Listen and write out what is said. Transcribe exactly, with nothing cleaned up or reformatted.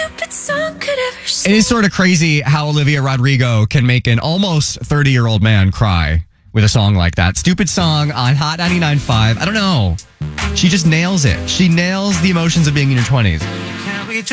stupid song could ever sing. It is sort of crazy how Olivia Rodrigo can make an almost thirty-year-old man cry with a song like that. Stupid song on Hot ninety-nine point five. I don't know. She just nails it. She nails the emotions of being in your twenties.